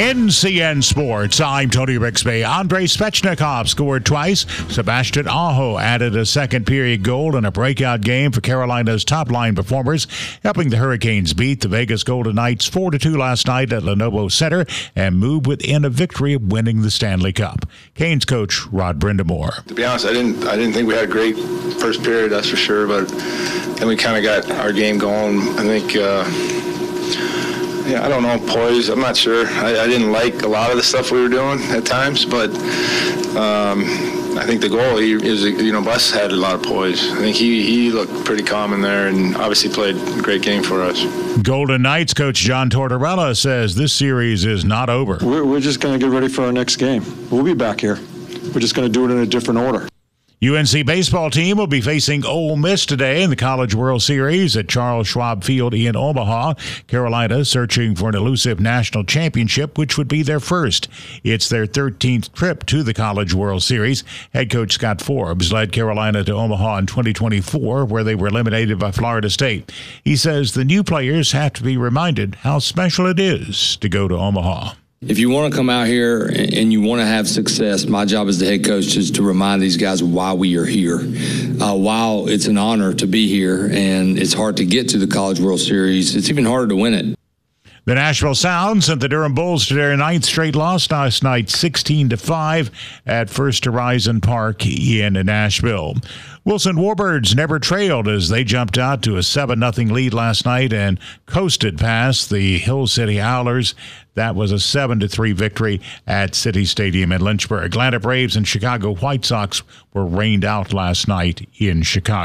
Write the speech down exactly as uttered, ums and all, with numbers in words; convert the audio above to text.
In C N Sports, I'm Tony Rixby. Andrei Svechnikov scored twice. Sebastian Aho added a second-period goal in a breakout game for Carolina's top-line performers, helping the Hurricanes beat the Vegas Golden Knights four to two last night at Lenovo Center and move within a victory of winning the Stanley Cup. Canes coach Rod Brindamore. To be honest, I didn't I didn't think we had a great first period, that's for sure, but then we kind of got our game going. I think... Uh, Yeah, I don't know, poise. I'm not sure. I, I didn't like a lot of the stuff we were doing at times, but um, I think the goal he is, you know, Bus had a lot of poise. I think he, he looked pretty calm in there and obviously played a great game for us. Golden Knights coach John Tortorella says this series is not over. We're, we're just going to get ready for our next game. We'll be back here. We're just going to do it in a different order. U N C baseball team will be facing Ole Miss today in the College World Series at Charles Schwab Field in Omaha. Carolina searching for an elusive national championship, which would be their first. It's their thirteenth trip to the College World Series. Head coach Scott Forbes led Carolina to Omaha in twenty twenty-four, where they were eliminated by Florida State. He says the new players have to be reminded how special it is to go to Omaha. If you want to come out here and you want to have success, my job as the head coach is to remind these guys why we are here. Uh, while it's an honor to be here and it's hard to get to the College World Series, it's even harder to win it. The Nashville Sound sent the Durham Bulls to their ninth straight loss last night, sixteen to five at First Horizon Park in Nashville. Wilson Warbirds never trailed as they jumped out to a seven nothing lead last night and coasted past the Hill City Howlers. That was a seven to three victory at City Stadium in Lynchburg. Atlanta Braves and Chicago White Sox were rained out last night in Chicago.